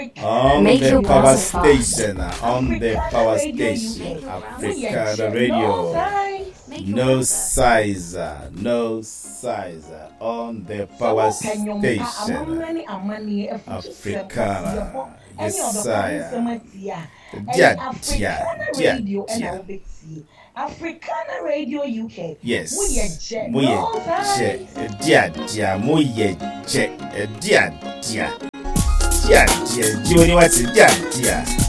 On Make the your power browser fast. station, on the power station, Africa Radio. No size, no size. On the power station, Africana. Yes, sire. Africana Radio UK. Yes, Muye Dia. Juni what's dia.